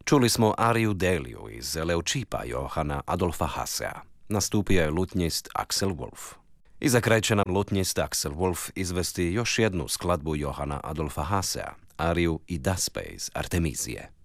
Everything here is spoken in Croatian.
Čuli smo ariju Deliju iz Leucipa Johana Adolfa Hassea. Nastupio je lutnjist Axel Wolf. I za kraj će nam lutnjist Axel Wolf izvesti još jednu skladbu Johana Adolfa Hassea, ariju Idaspes Artemizije.